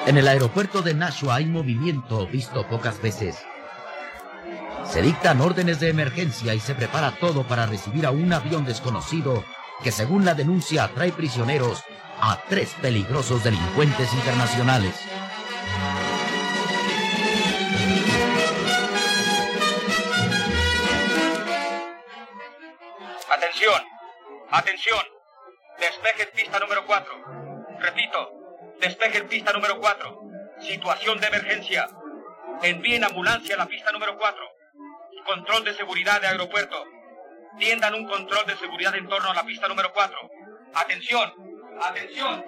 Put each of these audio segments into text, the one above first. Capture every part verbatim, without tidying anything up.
En el aeropuerto de Nashua hay movimiento visto pocas veces. Se dictan órdenes de emergencia y se prepara todo para recibir a un avión desconocido que, según la denuncia, trae prisioneros a tres peligrosos delincuentes internacionales. Atención, atención, despeje pista número cuatro. Repito, despeje pista número cuatro. Situación de emergencia. Envíen ambulancia a la pista número cuatro. Control de seguridad de aeropuerto. Tiendan un control de seguridad en torno a la pista número cuatro. Atención, atención.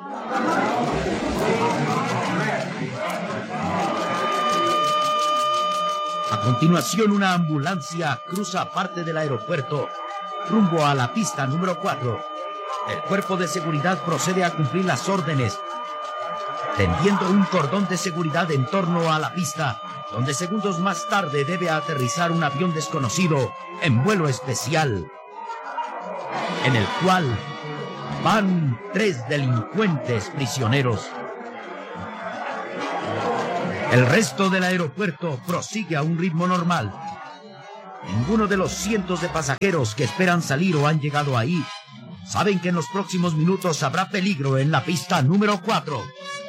A continuación, una ambulancia cruza parte del aeropuerto rumbo a la pista número cuatro. El cuerpo de seguridad procede a cumplir las órdenes, tendiendo un cordón de seguridad en torno a la pista, donde segundos más tarde debe aterrizar un avión desconocido en vuelo especial, en el cual van tres delincuentes prisioneros. El resto del aeropuerto prosigue a un ritmo normal. Ninguno de los cientos de pasajeros que esperan salir o han llegado ahí saben que en los próximos minutos habrá peligro en la pista número cuatro.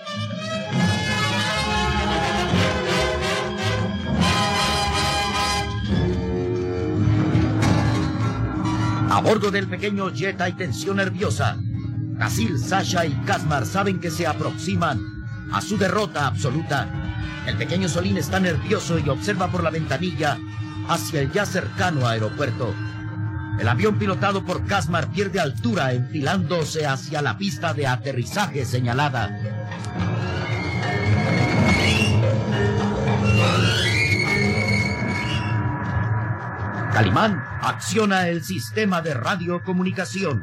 A bordo del pequeño jet hay tensión nerviosa. Casil, Sasha y Kazmar saben que se aproximan a su derrota absoluta. El pequeño Solín está nervioso y observa por la ventanilla hacia el ya cercano aeropuerto. El avión pilotado por Kazmar pierde altura enfilándose hacia la pista de aterrizaje señalada. Calimán acciona el sistema de radiocomunicación.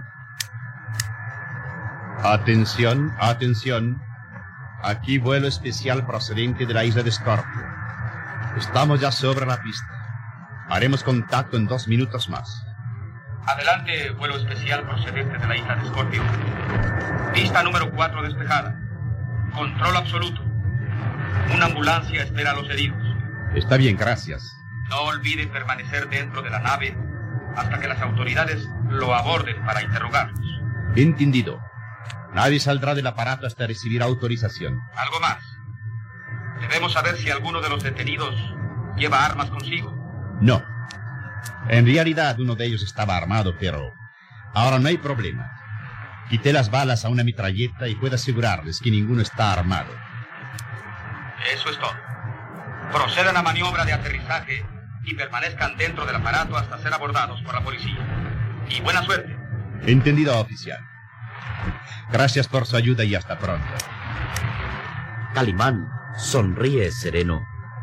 Atención, atención. Aquí vuelo especial procedente de la isla de Scorpio. Estamos ya sobre la pista. Haremos contacto en dos minutos más. Adelante, vuelo especial procedente de la isla de Scorpio. Pista número cuatro despejada. Control absoluto. Una ambulancia espera a los heridos. Está bien, gracias. No olvide permanecer dentro de la nave hasta que las autoridades lo aborden para interrogarlos. Entendido. Nadie saldrá del aparato hasta recibir autorización. Algo más. Debemos saber si alguno de los detenidos lleva armas consigo. No. En realidad uno de ellos estaba armado, pero ahora no hay problema. Quité las balas a una metralleta y puedo asegurarles que ninguno está armado. Eso es todo. Procedan a maniobra de aterrizaje y permanezcan dentro del aparato hasta ser abordados por la policía. Y buena suerte. Entendido, oficial. Gracias por su ayuda y hasta pronto. Calimán sonríe sereno.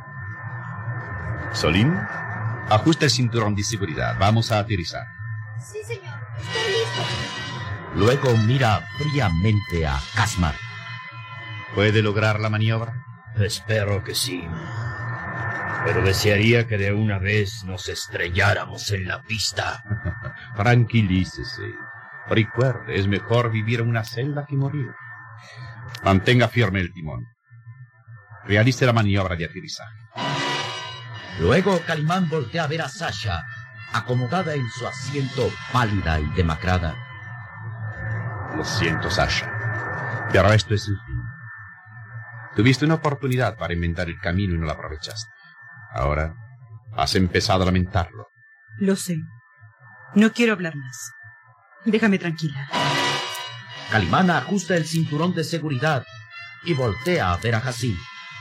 Solín, ajusta el cinturón de seguridad. Vamos a aterrizar. Sí, señor. Estoy listo. Luego mira fríamente a Kazmar. ¿Puede lograr la maniobra? Espero que sí. Pero desearía que de una vez nos estrelláramos en la pista. Tranquilícese. Recuerde, es mejor vivir en una celda que morir. Mantenga firme el timón. Realice la maniobra de aterrizaje. Luego Calimán voltea a ver a Sasha, acomodada en su asiento, pálida y demacrada. Lo siento, Sasha, pero esto es el fin. Tuviste una oportunidad para inventar el camino y no la aprovechaste. Ahora has empezado a lamentarlo. Lo sé. No quiero hablar más. Déjame tranquila. Calimán ajusta el cinturón de seguridad y voltea a ver a Casil.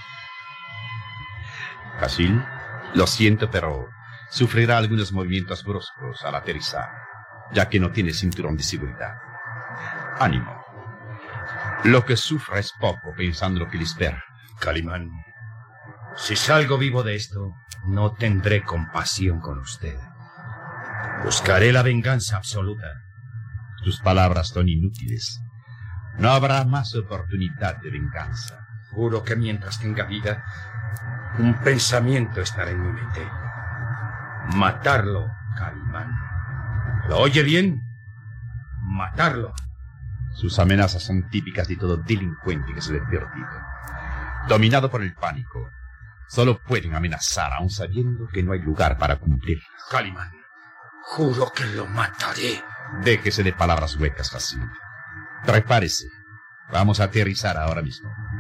Casil, lo siento, pero sufrirá algunos movimientos bruscos al aterrizar, ya que no tiene cinturón de seguridad. Ánimo. Lo que sufra es poco, pensando lo que le espera. Calimán, si salgo vivo de esto, no tendré compasión con usted. Buscaré la venganza absoluta. Tus palabras son inútiles. No habrá más oportunidad de venganza. Juro que mientras tenga vida, un pensamiento estará en mi mente. Matarlo, Calimán. ¿Lo oye bien? Matarlo. Sus amenazas son típicas de todo delincuente que se le ha perdido. Dominado por el pánico, solo pueden amenazar aún sabiendo que no hay lugar para cumplir. Calimán, juro que lo mataré. Déjese de palabras huecas, Hassim. Prepárese. Vamos a aterrizar ahora mismo.